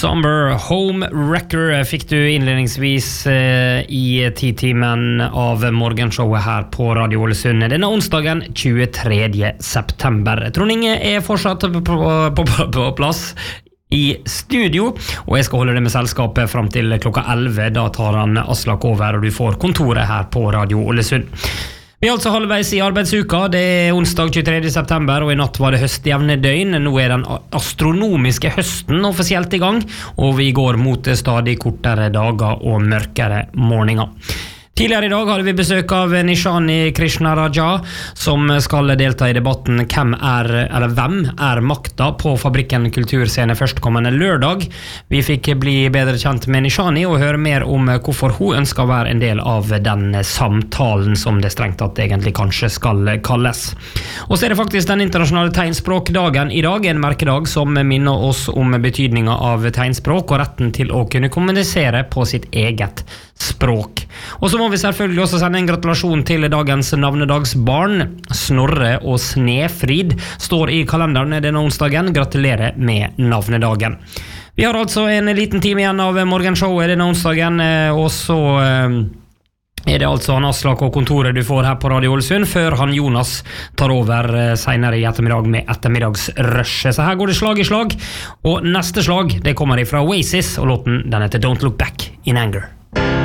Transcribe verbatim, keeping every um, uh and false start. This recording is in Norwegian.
Somber Home Wrecker fikk du innledningsvis eh, i ti-timen av morgenshowet her på Radio Ålesund denne onsdagen tjuetredje september. Trond Inge er fortsatt på, på, på, på plass i studio, og jeg skal holde det med selskapet frem til klokka elleve. Da tar han Aslak over, og du får kontoret her på Radio Ålesund. Vi er altså halvveis i arbeidsuka. Det er onsdag tjuetredje september, og i natt var det høstjevne døgn. Nå er den astronomiske høsten offisielt i gang, og vi går mot stadig kortere dager og mørkere morgener. Tidligere i dag hadde vi besøk av Nishani Krishnaraja, som skal delta i debatten Hvem er, eller hvem er makta på Fabrikken kulturscene førstkommende lørdag. Vi fikk bli bedre kjent med Nishani og høre mer om hvorfor hun ønsker å være en del av den samtalen som det strengt tatt egentlig kanskje skal kalles. Og så er det faktisk den internasjonale tegnspråkdagen i dag, en merkedag som minner oss om betydningen av tegnspråk og retten til å kunne kommunisere på sitt eget språk. Og så må vi selvfølgelig også sende en gratulasjon til dagens navnedagsbarn. Snorre og Snefrid står i kalenderen denne onsdagen. Gratulerer med navnedagen. Vi har altså en liten time igjen av morgenshowet denne onsdagen, og så er det altså han Aslak og kontoret du får her på Radio Ålesund, før han Jonas tar over senere i ettermiddag med ettermiddagsrushet. Så her går det slag i slag, og neste slag det kommer ifra Oasis, og låten den heter Don't Look Back in Anger.